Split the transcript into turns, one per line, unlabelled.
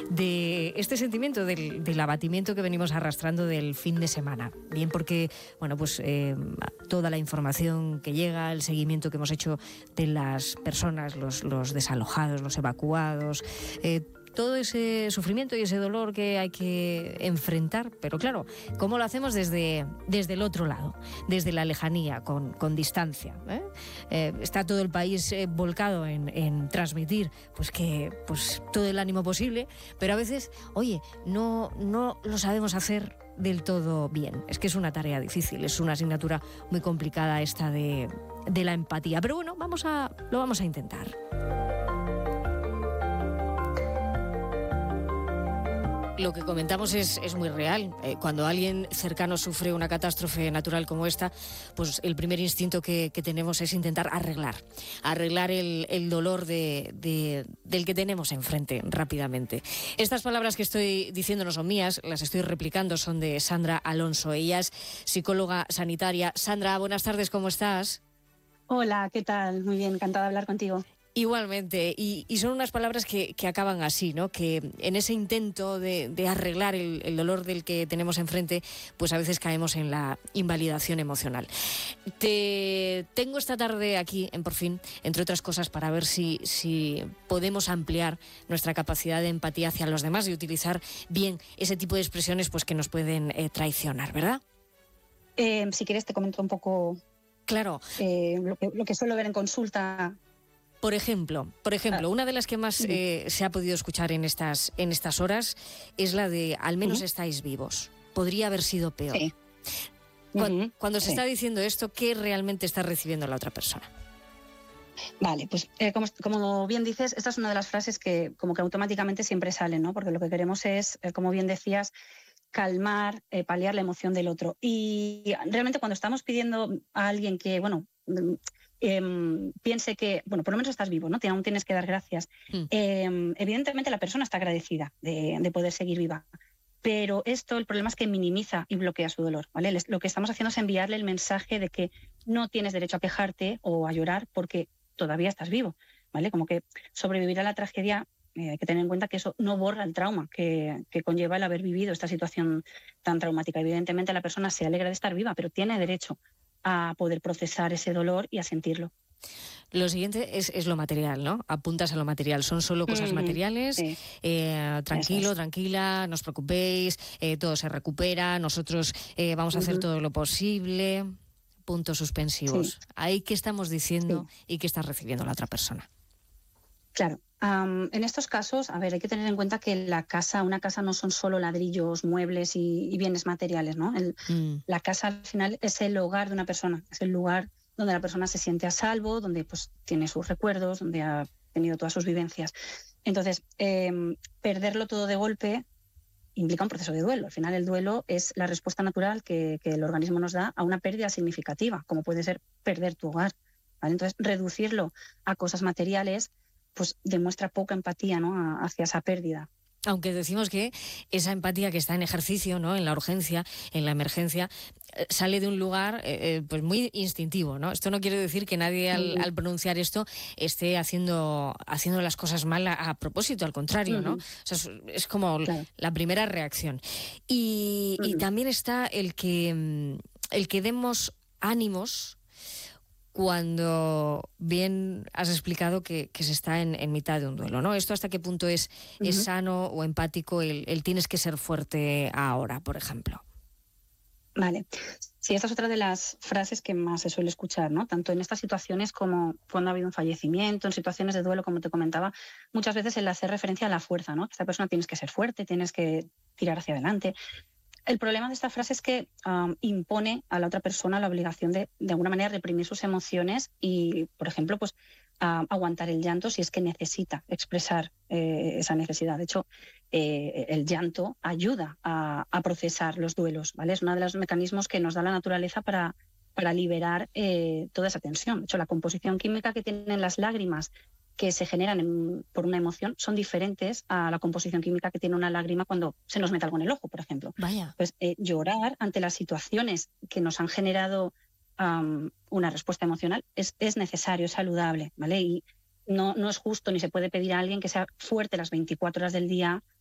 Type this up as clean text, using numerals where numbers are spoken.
de este sentimiento del abatimiento que venimos arrastrando del fin de semana. Bien porque, bueno, pues toda la información que llega, el seguimiento que hemos hecho de las personas, los desalojados, los evacuados, todo ese sufrimiento y ese dolor que hay que enfrentar, pero claro, ¿cómo lo hacemos desde el otro lado? Desde la lejanía, con distancia. Está todo el país volcado en transmitir pues todo el ánimo posible, pero a veces, oye, no lo sabemos hacer del todo bien. Es que es una tarea difícil, es una asignatura muy complicada esta de la empatía. Pero bueno, lo vamos a intentar. Lo que comentamos es muy real. Cuando alguien cercano sufre una catástrofe natural como esta, pues el primer instinto que tenemos es intentar arreglar el dolor del que tenemos enfrente rápidamente. Estas palabras que estoy diciendo no son mías, las estoy replicando, son de Sandra Alonso. Ella es psicóloga sanitaria. Sandra, buenas tardes, ¿cómo estás?
Hola, ¿qué tal? Muy bien, encantada de hablar contigo.
Igualmente, y son unas palabras que acaban así, ¿no? Que en ese intento de arreglar el dolor del que tenemos enfrente, pues a veces caemos en la invalidación emocional. Te tengo esta tarde aquí en Por Fin, entre otras cosas, para ver si podemos ampliar nuestra capacidad de empatía hacia los demás y utilizar bien ese tipo de expresiones pues que nos pueden traicionar, ¿verdad?
Si quieres te comento un poco.
Claro.
Lo que suelo ver en consulta.
Por ejemplo, una de las que más se ha podido escuchar en estas horas es la de al menos estáis vivos. Podría haber sido peor.
Sí.
Cuando se está diciendo esto, ¿qué realmente está recibiendo la otra persona?
Vale, pues como bien dices, esta es una de las frases que como que automáticamente siempre salen, ¿no? Porque lo que queremos es, como bien decías, calmar, paliar la emoción del otro. Y realmente cuando estamos pidiendo a alguien que, piense que, por lo menos estás vivo, ¿no? Aún tienes que dar gracias. Evidentemente la persona está agradecida de poder seguir viva. Pero el problema es que minimiza y bloquea su dolor, ¿vale? Lo que estamos haciendo es enviarle el mensaje de que no tienes derecho a quejarte o a llorar porque todavía estás vivo, ¿vale? Como que sobrevivir a la tragedia, hay que tener en cuenta que eso no borra el trauma que conlleva el haber vivido esta situación tan traumática. Evidentemente la persona se alegra de estar viva, pero tiene derecho a poder procesar ese dolor y a sentirlo.
Lo siguiente es lo material, ¿no? Apuntas a lo material. Son solo cosas materiales. Sí. Tranquilo, tranquila, no os preocupéis, todo se recupera, nosotros vamos a hacer todo lo posible. Puntos suspensivos. Sí. Ahí qué estamos diciendo y qué está recibiendo la otra persona.
Claro. En estos casos, hay que tener en cuenta que una casa no son solo ladrillos, muebles y bienes materiales, ¿no? La casa al final es el hogar de una persona, es el lugar donde la persona se siente a salvo, donde pues tiene sus recuerdos, donde ha tenido todas sus vivencias. Entonces, perderlo todo de golpe implica un proceso de duelo. Al final el duelo es la respuesta natural que el organismo nos da a una pérdida significativa, como puede ser perder tu hogar, ¿vale? Entonces, reducirlo a cosas materiales pues demuestra poca empatía, ¿no? hacia esa pérdida.
Aunque decimos que esa empatía que está en ejercicio, ¿no? En la urgencia, en la emergencia, sale de un lugar pues muy instintivo, ¿no? Esto no quiere decir que nadie al pronunciar esto esté haciendo las cosas mal a propósito, al contrario, ¿no? O sea, es como la primera reacción. Y también está el que demos ánimos cuando bien has explicado que se está en mitad de un duelo, ¿no? ¿Esto hasta qué punto es sano o empático el tienes que ser fuerte ahora, por ejemplo?
Vale. Sí, esta es otra de las frases que más se suele escuchar, ¿no? Tanto en estas situaciones como cuando ha habido un fallecimiento, en situaciones de duelo, como te comentaba, muchas veces el hacer referencia a la fuerza, ¿no? Esta persona tienes que ser fuerte, tienes que tirar hacia adelante. El problema de esta frase es que impone a la otra persona la obligación de alguna manera reprimir sus emociones y, por ejemplo, pues aguantar el llanto si es que necesita expresar esa necesidad. De hecho, el llanto ayuda a procesar los duelos, ¿vale? Es uno de los mecanismos que nos da la naturaleza para liberar toda esa tensión. De hecho, la composición química que tienen las lágrimas que se generan por una emoción son diferentes a la composición química que tiene una lágrima cuando se nos mete algo en el ojo, por ejemplo.
Vaya.
Pues llorar ante las situaciones que nos han generado una respuesta emocional es necesario, es saludable, ¿vale? Y no es justo ni se puede pedir a alguien que sea fuerte las 24 horas del día